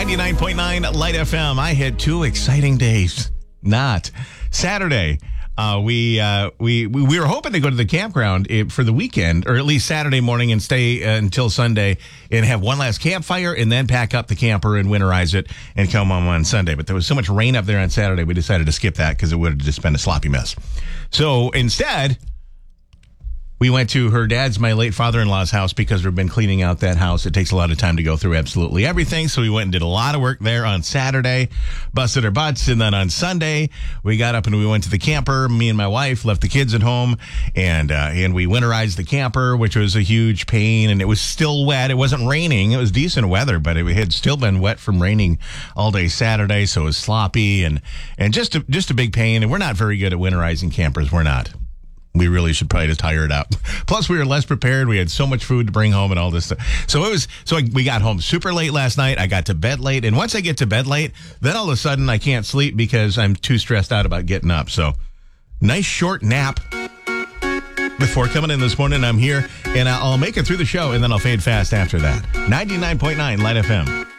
99.9 Light FM. I had two exciting days. Not Saturday. We were hoping to go to the campground for the weekend, or at least Saturday morning, and stay until Sunday and have one last campfire, and then pack up the camper and winterize it and come home on Sunday. But there was so much rain up there on Saturday, we decided to skip that because it would have just been a sloppy mess. So instead, we went to her dad's, my late father-in-law's house, because we've been cleaning out that house. It takes a lot of time to go through absolutely everything. So we went and did a lot of work there on Saturday, busted our butts. And then on Sunday, we got up and we went to the camper. Me and my wife left the kids at home, and we winterized the camper, which was a huge pain. And it was still wet. It wasn't raining. It was decent weather, but it had still been wet from raining all day Saturday. So it was sloppy and just a big pain. And we're not very good at winterizing campers. We're not. We really should probably just hire it out. Plus, we were less prepared. We had so much food to bring home and all this stuff. We got home super late last night. I got to bed late. And once I get to bed late, then all of a sudden I can't sleep because I'm too stressed out about getting up. So, nice short nap before coming in this morning. I'm here, and I'll make it through the show, and then I'll fade fast after that. 99.9 Light FM.